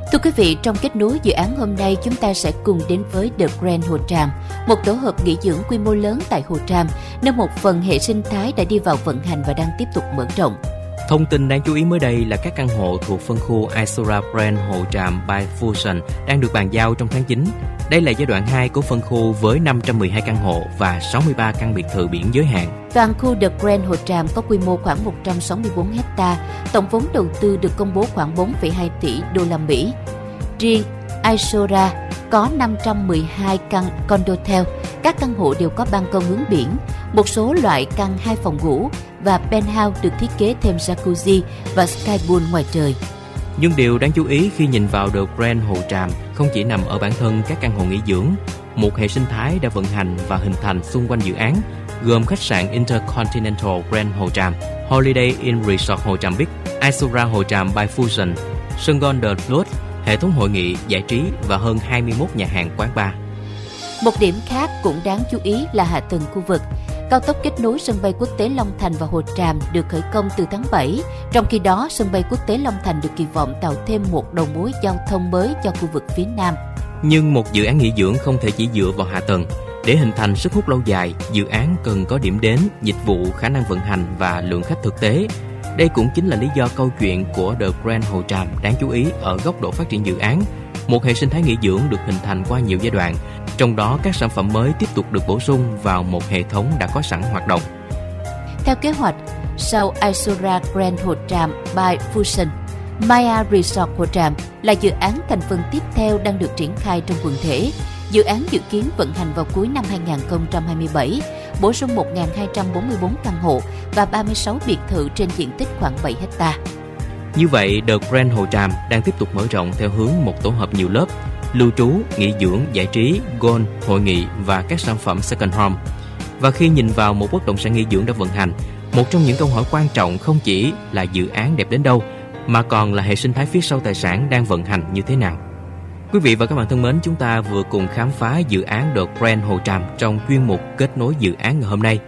Thưa quý vị, trong kết nối dự án hôm nay, chúng ta sẽ cùng đến với The Grand Hồ Tràm, một tổ hợp nghỉ dưỡng quy mô lớn tại Hồ Tràm, nơi một phần hệ sinh thái đã đi vào vận hành và đang tiếp tục mở rộng. Thông tin đáng chú ý mới đây là các căn hộ thuộc phân khu Isora Grand Hồ Tràm by Fusion đang được bàn giao trong tháng 9. Đây là giai đoạn 2 của phân khu với 512 căn hộ và 63 căn biệt thự biển giới hạn. Toàn khu The Grand Hồ Tràm có quy mô khoảng 164 ha, tổng vốn đầu tư được công bố khoảng 4,2 tỷ đô la Mỹ. Riêng Isora có 512 căn condotel, các căn hộ đều có ban công hướng biển, một số loại căn 2 phòng ngủ và penthouse được thiết kế thêm jacuzzi và sky pool ngoài trời. Nhưng điều đáng chú ý khi nhìn vào The Grand Hồ Tràm không chỉ nằm ở bản thân các căn hộ nghỉ dưỡng, một hệ sinh thái đã vận hành và hình thành xung quanh dự án, gồm khách sạn Intercontinental Grand Hồ Tràm, Holiday Inn Resort Hồ Tràm Beach, Isora Hồ Tràm by Fusion, sân golf The Lodge, hệ thống hội nghị, giải trí và hơn 21 nhà hàng quán bar. Một điểm khác cũng đáng chú ý là hạ tầng khu vực. Cao tốc kết nối sân bay quốc tế Long Thành và Hồ Tràm được khởi công từ tháng 7. Trong khi đó, sân bay quốc tế Long Thành được kỳ vọng tạo thêm một đầu mối giao thông mới cho khu vực phía Nam. Nhưng một dự án nghỉ dưỡng không thể chỉ dựa vào hạ tầng. Để hình thành sức hút lâu dài, dự án cần có điểm đến, dịch vụ, khả năng vận hành và lượng khách thực tế. Đây cũng chính là lý do câu chuyện của The Grand Hồ Tràm đáng chú ý ở góc độ phát triển dự án. Một hệ sinh thái nghỉ dưỡng được hình thành qua nhiều giai đoạn, trong đó các sản phẩm mới tiếp tục được bổ sung vào một hệ thống đã có sẵn hoạt động. Theo kế hoạch, sau Isora Grand Hồ Tràm by Fusion, Maya Resort Hồ Tràm là dự án thành phần tiếp theo đang được triển khai trong quần thể. Dự án dự kiến vận hành vào cuối năm 2027, bổ sung 1.244 căn hộ và 36 biệt thự trên diện tích khoảng 7 ha. Như vậy, The Grand Hồ Tràm đang tiếp tục mở rộng theo hướng một tổ hợp nhiều lớp, lưu trú, nghỉ dưỡng, giải trí, golf, hội nghị và các sản phẩm second home. Và khi nhìn vào một bất động sản nghỉ dưỡng đã vận hành, một trong những câu hỏi quan trọng không chỉ là dự án đẹp đến đâu, mà còn là hệ sinh thái phía sau tài sản đang vận hành như thế nào. Quý vị và các bạn thân mến, chúng ta vừa cùng khám phá dự án The Grand Hồ Tràm trong chuyên mục Kết nối dự án ngày hôm nay.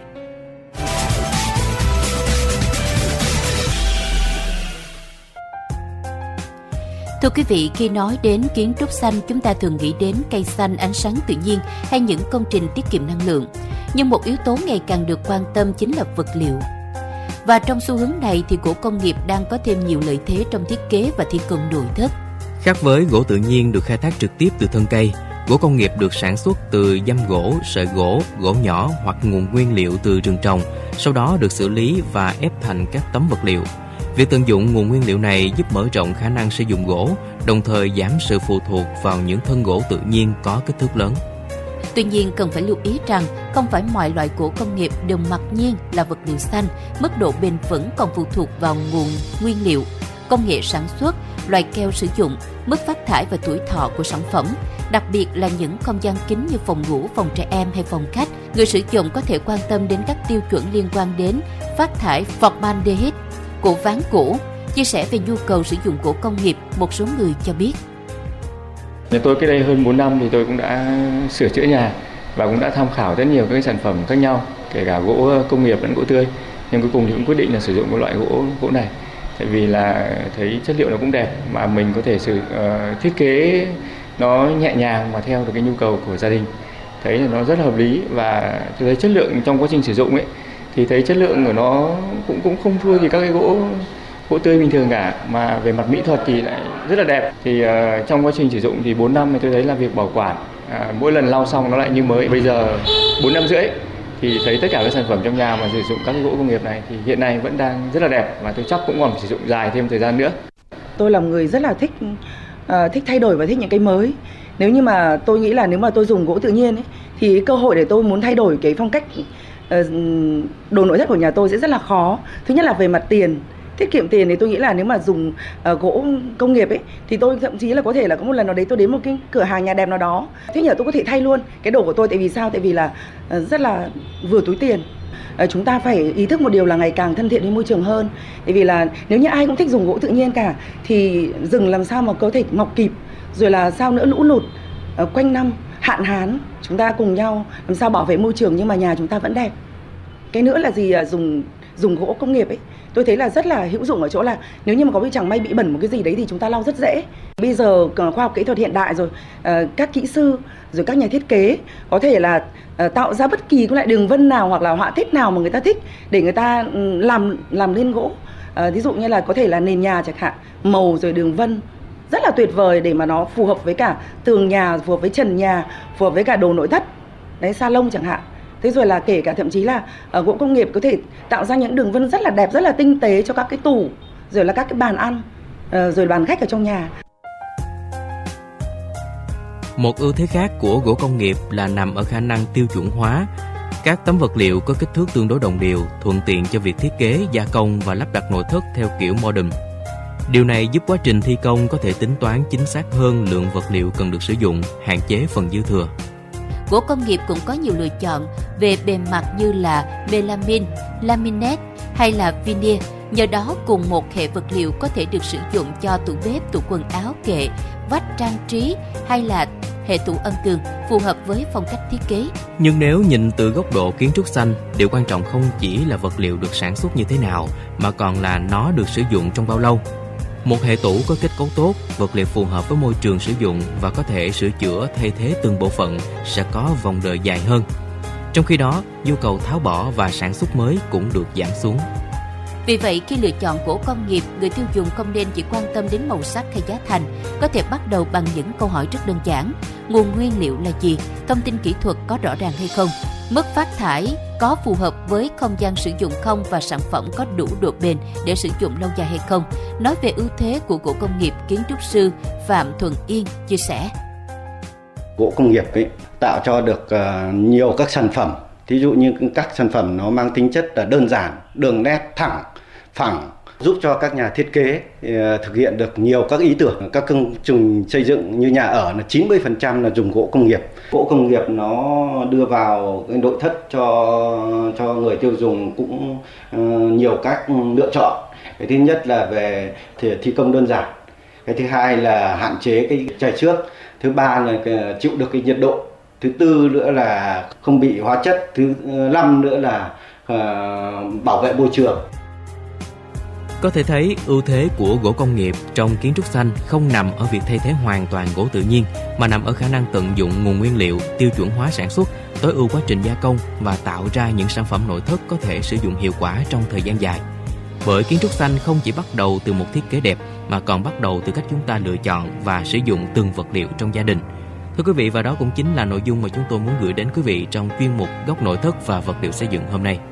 Thưa quý vị, khi nói đến kiến trúc xanh, chúng ta thường nghĩ đến cây xanh, ánh sáng tự nhiên hay những công trình tiết kiệm năng lượng. Nhưng một yếu tố ngày càng được quan tâm chính là vật liệu. Và trong xu hướng này thì gỗ công nghiệp đang có thêm nhiều lợi thế trong thiết kế và thi công nội thất. Khác với gỗ tự nhiên được khai thác trực tiếp từ thân cây, gỗ công nghiệp được sản xuất từ giam gỗ, sợi gỗ, gỗ nhỏ hoặc nguồn nguyên liệu từ rừng trồng, sau đó được xử lý và ép thành các tấm vật liệu. Việc tận dụng nguồn nguyên liệu này giúp mở rộng khả năng sử dụng gỗ, đồng thời giảm sự phụ thuộc vào những thân gỗ tự nhiên có kích thước lớn. Tuy nhiên, cần phải lưu ý rằng không phải mọi loại gỗ công nghiệp đều mặc nhiên là vật liệu xanh, mức độ bền vững còn phụ thuộc vào nguồn nguyên liệu, công nghệ sản xuất, loại keo sử dụng, mức phát thải và tuổi thọ của sản phẩm. Đặc biệt là những không gian kín như phòng ngủ, phòng trẻ em hay phòng khách, người sử dụng có thể quan tâm đến các tiêu chuẩn liên quan đến phát thải formaldehyde của ván gỗ. Chia sẻ về nhu cầu sử dụng gỗ công nghiệp, một số người cho biết. Tôi cách đây hơn 4 năm thì tôi cũng đã sửa chữa nhà và cũng đã tham khảo rất nhiều các sản phẩm khác nhau, kể cả gỗ công nghiệp lẫn gỗ tươi. Nhưng cuối cùng thì cũng quyết định là sử dụng cái loại gỗ này, tại vì là thấy chất liệu nó cũng đẹp mà mình có thể thiết kế nó nhẹ nhàng mà theo được cái nhu cầu của gia đình. Thấy là nó rất là hợp lý và tôi thấy chất lượng trong quá trình sử dụng ấy thì thấy chất lượng của nó cũng không thua gì các cái gỗ tươi bình thường cả, mà về mặt mỹ thuật thì lại rất là đẹp. Thì trong quá trình sử dụng thì 4 năm thì tôi thấy là việc bảo quản mỗi lần lau xong nó lại như mới. Bây giờ 4 năm rưỡi thì thấy tất cả các sản phẩm trong nhà mà sử dụng các cái gỗ công nghiệp này thì hiện nay vẫn đang rất là đẹp và tôi chắc cũng còn sử dụng dài thêm thời gian nữa. Tôi là người rất là thích thay đổi và thích những cái mới. Nếu như mà tôi nghĩ là nếu mà tôi dùng gỗ tự nhiên ấy, thì cơ hội để tôi muốn thay đổi cái phong cách đồ nội thất của nhà tôi sẽ rất là khó. Thứ nhất là về mặt tiền, tiết kiệm tiền thì tôi nghĩ là nếu mà dùng gỗ công nghiệp ấy thì tôi thậm chí là có thể là có một lần nào đấy tôi đến một cái cửa hàng nhà đẹp nào đó, thế nhờ tôi có thể thay luôn cái đồ của tôi. Tại vì sao? Tại vì là rất là vừa túi tiền. Chúng ta phải ý thức một điều là ngày càng thân thiện với môi trường hơn. Tại vì là nếu như ai cũng thích dùng gỗ tự nhiên cả thì rừng làm sao mà có thể mọc kịp, rồi là sao nữa lũ lụt quanh năm, hạn hán, chúng ta cùng nhau làm sao bảo vệ môi trường nhưng mà nhà chúng ta vẫn đẹp. Cái nữa là gì? Dùng gỗ công nghiệp ấy tôi thấy là rất là hữu dụng ở chỗ là nếu như mà có chẳng may bị bẩn một cái gì đấy thì chúng ta lau rất dễ. Bây giờ khoa học kỹ thuật hiện đại rồi, các kỹ sư rồi các nhà thiết kế có thể là tạo ra bất kỳ cái loại đường vân nào hoặc là họa tiết nào mà người ta thích để người ta làm lên gỗ. Ví dụ như là có thể là nền nhà chẳng hạn, màu rồi đường vân rất là tuyệt vời để mà nó phù hợp với cả tường nhà, phù hợp với trần nhà, phù hợp với cả đồ nội thất, đấy, salon chẳng hạn. Thế rồi là kể cả thậm chí là gỗ công nghiệp có thể tạo ra những đường vân rất là đẹp, rất là tinh tế cho các cái tủ, rồi là các cái bàn ăn, rồi bàn khách ở trong nhà. Một ưu thế khác của gỗ công nghiệp là nằm ở khả năng tiêu chuẩn hóa. Các tấm vật liệu có kích thước tương đối đồng đều, thuận tiện cho việc thiết kế, gia công và lắp đặt nội thất theo kiểu modern. Điều này giúp quá trình thi công có thể tính toán chính xác hơn lượng vật liệu cần được sử dụng, hạn chế phần dư thừa. Gỗ công nghiệp cũng có nhiều lựa chọn về bề mặt như là melamine, laminate hay là veneer. Nhờ đó cùng một hệ vật liệu có thể được sử dụng cho tủ bếp, tủ quần áo, kệ, vách trang trí hay là hệ tủ âm tường, phù hợp với phong cách thiết kế. Nhưng nếu nhìn từ góc độ kiến trúc xanh, điều quan trọng không chỉ là vật liệu được sản xuất như thế nào, mà còn là nó được sử dụng trong bao lâu. Một hệ tủ có kết cấu tốt, vật liệu phù hợp với môi trường sử dụng và có thể sửa chữa thay thế từng bộ phận sẽ có vòng đời dài hơn. Trong khi đó, nhu cầu tháo bỏ và sản xuất mới cũng được giảm xuống. Vì vậy, khi lựa chọn gỗ công nghiệp, người tiêu dùng không nên chỉ quan tâm đến màu sắc hay giá thành, có thể bắt đầu bằng những câu hỏi rất đơn giản. Nguồn nguyên liệu là gì? Thông tin kỹ thuật có rõ ràng hay không? Mức phát thải có phù hợp với không gian sử dụng không và sản phẩm có đủ độ bền để sử dụng lâu dài hay không? Nói về ưu thế của gỗ công nghiệp, kiến trúc sư Phạm Thuận Yên chia sẻ. Gỗ công nghiệp tạo cho được nhiều các sản phẩm. Thí dụ như các sản phẩm nó mang tính chất là đơn giản, đường nét, thẳng, phẳng, giúp cho các nhà thiết kế thực hiện được nhiều các ý tưởng. Các công trình xây dựng như nhà ở là 90% là dùng gỗ công nghiệp. Gỗ công nghiệp nó đưa vào cái nội thất cho người tiêu dùng cũng nhiều cách lựa chọn. Cái thứ nhất là về thi công đơn giản. Cái thứ hai là hạn chế cái chảy xước. Thứ ba là chịu được cái nhiệt độ. Thứ tư nữa là không bị hóa chất. Thứ năm nữa là bảo vệ môi trường. Có thể thấy ưu thế của gỗ công nghiệp trong kiến trúc xanh không nằm ở việc thay thế hoàn toàn gỗ tự nhiên, mà nằm ở khả năng tận dụng nguồn nguyên liệu, tiêu chuẩn hóa sản xuất, tối ưu quá trình gia công và tạo ra những sản phẩm nội thất có thể sử dụng hiệu quả trong thời gian dài. Bởi kiến trúc xanh không chỉ bắt đầu từ một thiết kế đẹp, mà còn bắt đầu từ cách chúng ta lựa chọn và sử dụng từng vật liệu trong gia đình. Thưa quý vị, và đó cũng chính là nội dung mà chúng tôi muốn gửi đến quý vị trong chuyên mục Góc nội thất và vật liệu xây dựng hôm nay.